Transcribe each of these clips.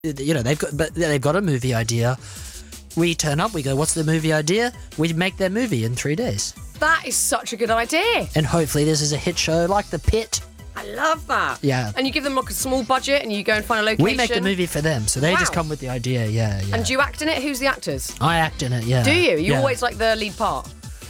they've got a movie idea. We turn up, we go, what's the movie idea? We make their movie in 3 days. That is such a good idea. And hopefully this is a hit show like The Pit. I love that. Yeah. And you give them like a small budget and you go and find a location. We make the movie for them, so they just come with the idea, yeah. And do you act in it? Who's the actors? I act in it, yeah. Do you? You Yeah. always like the lead part?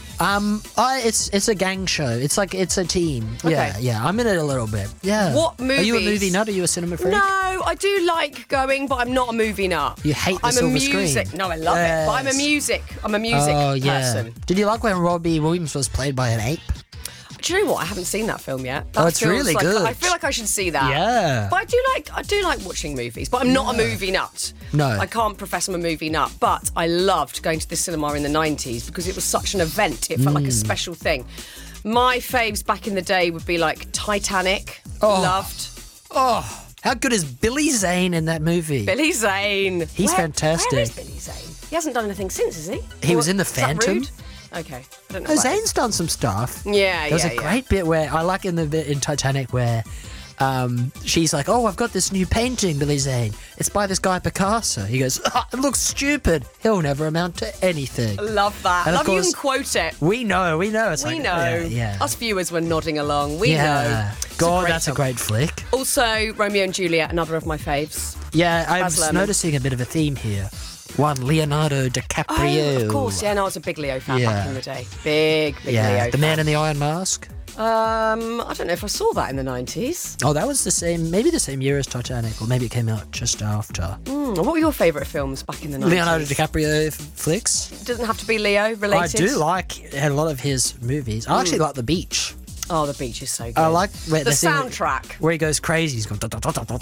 It's a gang show. It's a team. Okay. Yeah. I'm in it a little bit. Yeah. What Are you a movies- movie nut? Are you a cinema freak? No, I do like going, but I'm not a movie nut. You hate the I'm silver a music. screen. No, I love it. But I'm a music Oh yeah. person. Did you like when Robbie Williams was played by an ape? Do you know what? I haven't seen that film yet. That it's feels really like, good. I feel like I should see that. Yeah. But I do like watching movies, but I'm not a movie nut. No. I can't profess I'm a movie nut, but I loved going to the cinema in the 90s because it was such an event. It felt like a special thing. My faves back in the day would be like Titanic. Loved. Oh, how good is Billy Zane in that movie? Billy Zane. He's fantastic. Where is Billy Zane? He hasn't done anything since, has he? He was in The Is that Phantom. rude? Okay. I don't know. Oh, about Zane's done some stuff. Yeah, There's yeah, a great bit where I like in the bit in Titanic where she's like, "Oh, I've got this new painting, Billy Zane. It's by this guy Picasso." He goes, "It looks stupid. He'll never amount to anything." Love that. And of Love you course- can quote it. We know. It's We like, know. Yeah. Us viewers were nodding along. We know. It's God, great that's a film. great flick. Also, Romeo and Juliet, another of my faves. Yeah, I Baz was Luhrmann. noticing a bit of a theme here. One, Leonardo DiCaprio. Oh, of course. Yeah, no, I was a big Leo fan Yeah. back in the day. Big Yeah, Leo The fan. Man in the Iron Mask. I don't know if I saw that in the 90s. Oh, that was maybe the same year as Titanic, or maybe it came out just after. What were your favourite films back in the 90s? Leonardo DiCaprio flicks. It doesn't have to be Leo related. I do like a lot of his movies. I actually like The Beach. Oh, The Beach is so good. I like where the scene soundtrack. where he goes crazy. He's going.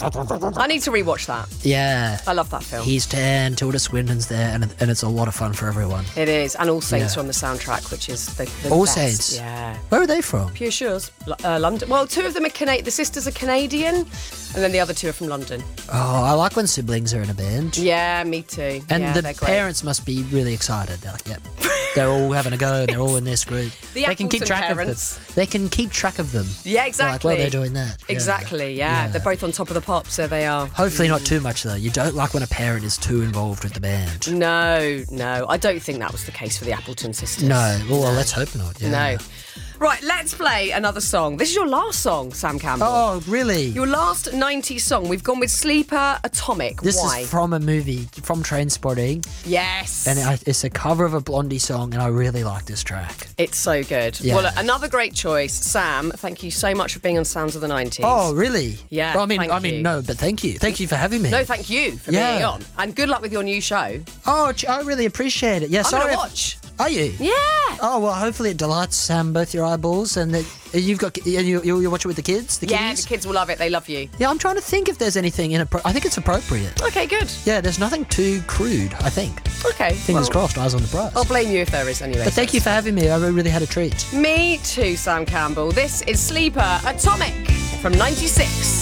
I need to rewatch that. Yeah. I love that film. He's 10, Tilda Swinton's there, and it's a lot of fun for everyone. It is. And All Saints Yeah. are on the soundtrack, which is the All best. Saints? Yeah. Where are they from? Pure Shores, London. Well, two of them are Canadian. The sisters are Canadian, and then the other two are from London. Oh, I like when siblings are in a band. Yeah, me too. And yeah, the they're great. parents must be really excited. They're like, yep. They're all having a go, and they're all in this group. The They can keep Appleton track parents. of them. They can keep track of them. Yeah, They're exactly. like, well, they're doing that. Yeah. Exactly, yeah. They're both on top of the pops, so they are. Hopefully not too much, though. You don't like when a parent is too involved with the band. No. I don't think that was the case for the Appleton sisters. No. Well, let's hope not. Yeah. No. Right, let's play another song. This is your last song, Sam Campbell. Oh, really? Your last 90s song. We've gone with Sleeper Atomic. This Why? is from a movie, from Trainspotting, Yes. and it's a cover of a Blondie song, and I really like this track. It's so good. Yeah. Well, look, another great choice. Sam, thank you so much for being on Sounds of the 90s. Oh, really? Yeah, Well, thank you. no, but thank you. Thank you for having me. No, thank you for Yeah. being on. And good luck with your new show. Oh, I really appreciate it. Yeah, I'm sorry. going to watch. Are you? Yeah. Oh, well, hopefully it delights both your eyeballs, and that you've got you'll watch it with the kids. The Yeah, kiddies? the kids will love it. They love you. Yeah, I'm trying to think if there's anything I think it's appropriate. Okay, good. Yeah, there's nothing too crude, I think. Okay. Fingers crossed, eyes on the prize. I'll blame you if there is anyway. But thank you for having me. I really had a treat. Me too, Sam Campbell. This is Sleeper Atomic from 96.